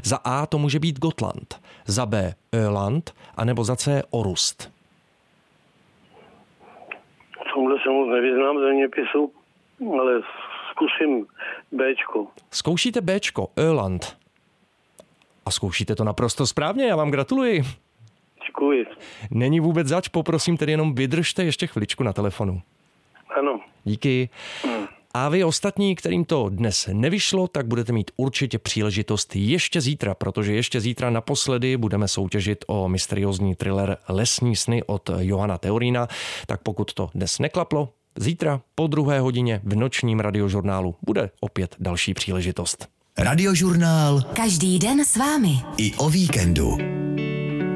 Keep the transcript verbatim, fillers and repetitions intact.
Za A to může být Gotland, za B Öland, anebo za C Orust. V tomhle se moc nevyznám zeměpisu, ale zkusím Bčko. Zkoušíte Bčko, Öland. A zkoušíte to naprosto správně, já vám gratuluji. Děkuji. Není vůbec zač, poprosím tedy jenom vydržte ještě chviličku na telefonu. Ano. Díky. Hmm. A vy ostatní, kterým to dnes nevyšlo, tak budete mít určitě příležitost ještě zítra, protože ještě zítra naposledy budeme soutěžit o mysteriózní thriller Lesní sny od Johana Theorína. Tak pokud to dnes neklaplo, zítra po druhé hodině v nočním radiožurnálu bude opět další příležitost. Radiožurnál. Každý den s vámi. I o víkendu.